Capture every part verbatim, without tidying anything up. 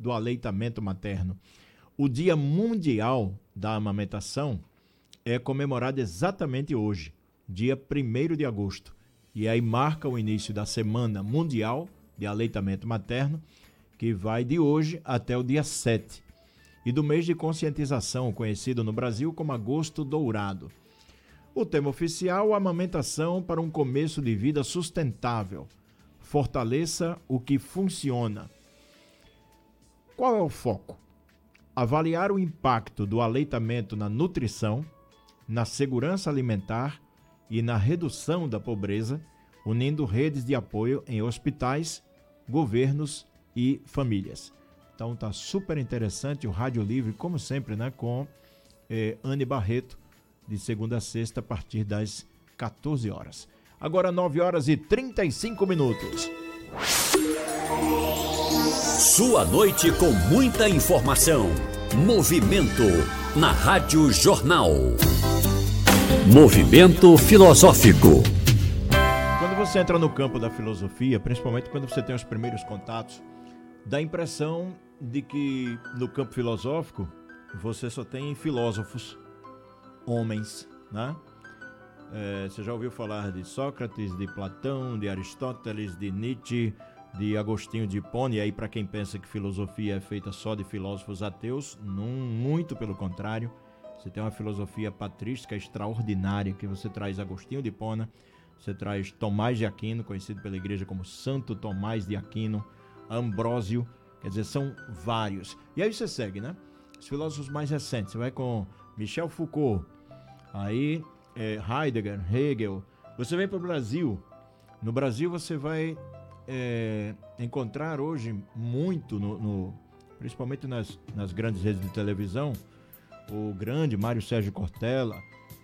do aleitamento materno. O Dia Mundial da Amamentação é comemorado exatamente hoje, dia primeiro de agosto. E aí marca o início da Semana Mundial de Aleitamento Materno, que vai de hoje até o dia sete. E do mês de conscientização, conhecido no Brasil como Agosto Dourado. O tema oficial, amamentação para um começo de vida sustentável. Fortaleça o que funciona. Qual é o foco? Avaliar o impacto do aleitamento na nutrição, na segurança alimentar e na redução da pobreza, unindo redes de apoio em hospitais, governos e famílias. Então tá super interessante o Rádio Livre, como sempre, né, com eh, Anne Barreto, de segunda a sexta, a partir das quatorze horas. Agora nove horas e trinta e cinco minutos. Sua noite com muita informação. Movimento na Rádio Jornal. Movimento filosófico. Quando você entra no campo da filosofia, principalmente quando você tem os primeiros contatos, dá a impressão de que no campo filosófico você só tem filósofos, homens, né? É, você já ouviu falar de Sócrates, de Platão, de Aristóteles, de Nietzsche, de Agostinho de Hipona, e aí para quem pensa que filosofia é feita só de filósofos ateus, não, muito pelo contrário. Você tem uma filosofia patrística extraordinária, que você traz Agostinho de Hipona, você traz Tomás de Aquino, conhecido pela igreja como Santo Tomás de Aquino, Ambrósio, quer dizer, são vários. E aí você segue, né? Os filósofos mais recentes, você vai com Michel Foucault, aí é, Heidegger, Hegel. Você vem para o Brasil, no Brasil você vai é, encontrar hoje muito, no, no, principalmente nas, nas grandes redes de televisão, o grande Mário Sérgio Cortella,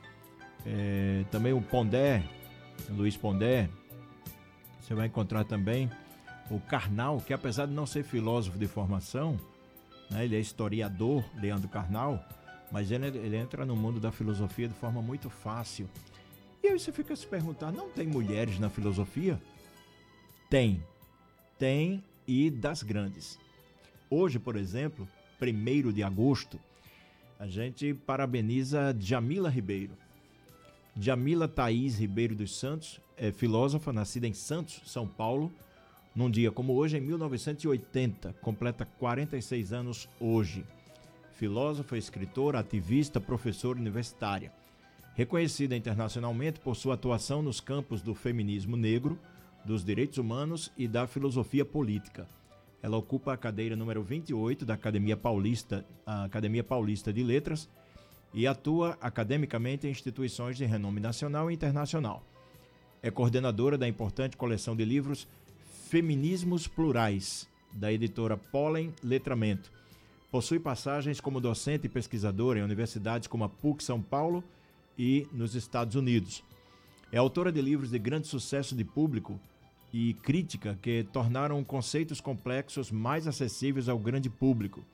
é, também o Pondé, Luiz Pondé. Você vai encontrar também o Karnal, que apesar de não ser filósofo de formação, né, ele é historiador, Leandro Karnal, mas ele, ele entra no mundo da filosofia de forma muito fácil. E aí você fica se perguntar, não tem mulheres na filosofia? Tem. Tem, e das grandes. Hoje, por exemplo, primeiro de agosto, a gente parabeniza Djamila Ribeiro. Djamila Thaís Ribeiro dos Santos é filósofa, nascida em Santos, São Paulo, num dia como hoje, em mil novecentos e oitenta, completa quarenta e seis anos hoje. Filósofa, escritora, ativista, professora universitária. Reconhecida internacionalmente por sua atuação nos campos do feminismo negro, dos direitos humanos e da filosofia política. Ela ocupa a cadeira número vinte e oito da Academia Paulista, a Academia Paulista de Letras, e atua academicamente em instituições de renome nacional e internacional. É coordenadora da importante coleção de livros Feminismos Plurais, da editora Pólen Letramento. Possui passagens como docente e pesquisadora em universidades como a P U C São Paulo e nos Estados Unidos. É autora de livros de grande sucesso de público e crítica que tornaram conceitos complexos mais acessíveis ao grande público.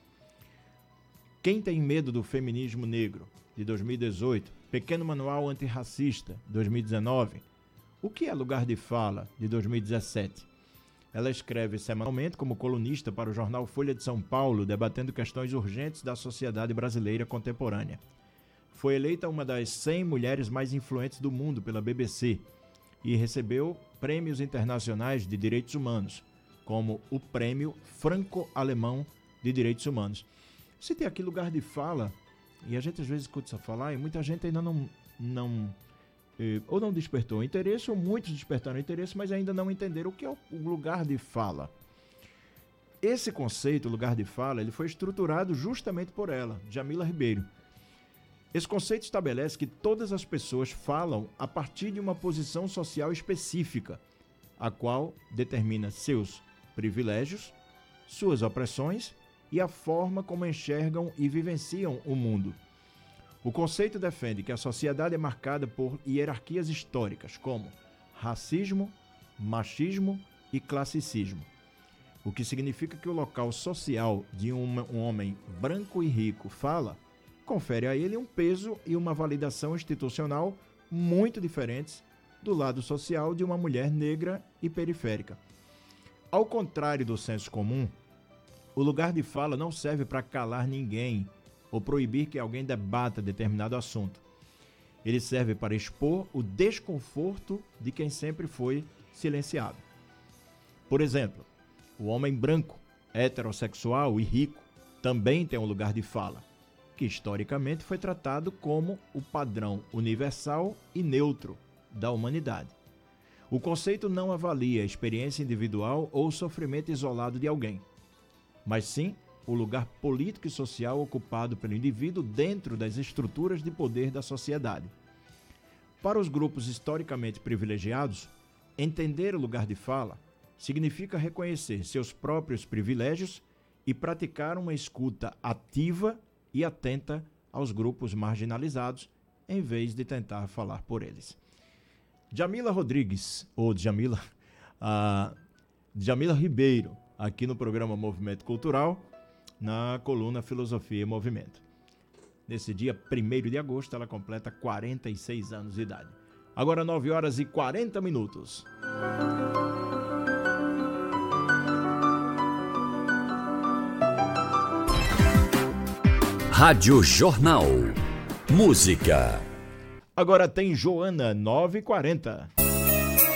Quem tem medo do feminismo negro, de dois mil e dezoito, Pequeno Manual Antirracista, dois mil e dezenove, O que é Lugar de Fala, de dois mil e dezessete. Ela escreve semanalmente como colunista para o jornal Folha de São Paulo, debatendo questões urgentes da sociedade brasileira contemporânea. Foi eleita uma das cem mulheres mais influentes do mundo pela B B C e recebeu prêmios internacionais de direitos humanos, como o Prêmio Franco-Alemão de Direitos Humanos. Se tem aqui lugar de fala, e a gente às vezes escuta isso falar, e muita gente ainda não, não eh, ou não despertou interesse, ou muitos despertaram interesse, mas ainda não entenderam o que é o lugar de fala. Esse conceito, lugar de fala, ele foi estruturado justamente por ela, Djamila Ribeiro. Esse conceito estabelece que todas as pessoas falam a partir de uma posição social específica, a qual determina seus privilégios, suas opressões e a forma como enxergam e vivenciam o mundo. O conceito defende que a sociedade é marcada por hierarquias históricas, como racismo, machismo e classicismo, o que significa que o local social de um, um homem branco e rico fala confere a ele um peso e uma validação institucional muito diferentes do lado social de uma mulher negra e periférica. Ao contrário do senso comum, o lugar de fala não serve para calar ninguém ou proibir que alguém debata determinado assunto. Ele serve para expor o desconforto de quem sempre foi silenciado. Por exemplo, o homem branco, heterossexual e rico também tem um lugar de fala, que historicamente foi tratado como o padrão universal e neutro da humanidade. O conceito não avalia a experiência individual ou o sofrimento isolado de alguém, mas sim o lugar político e social ocupado pelo indivíduo dentro das estruturas de poder da sociedade. Para os grupos historicamente privilegiados, entender o lugar de fala significa reconhecer seus próprios privilégios e praticar uma escuta ativa e atenta aos grupos marginalizados, em vez de tentar falar por eles. Djamila Rodrigues, ou Djamila, uh, Djamila Ribeiro, aqui no programa Movimento Cultural, na coluna Filosofia e Movimento. Nesse dia primeiro de agosto, ela completa quarenta e seis anos de idade. Agora nove horas e quarenta minutos. Rádio Jornal. Música. Agora tem Joana, nove e quarenta.